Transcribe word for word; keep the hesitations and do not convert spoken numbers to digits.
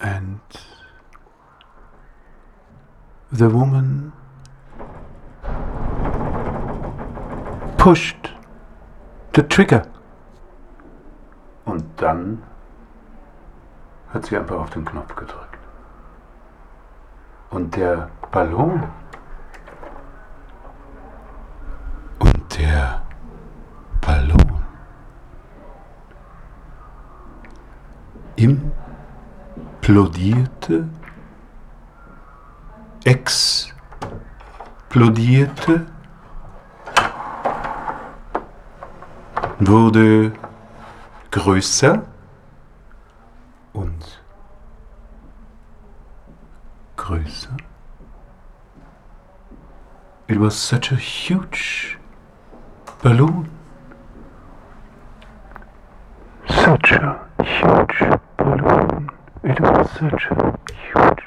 and the woman pushed the trigger. Und dann hat sie einfach auf den Knopf gedrückt. Und der Ballon und der Ballon implodierte, explodierte, wurde größer und größer. It was such a huge balloon. Such a huge balloon. It was such a huge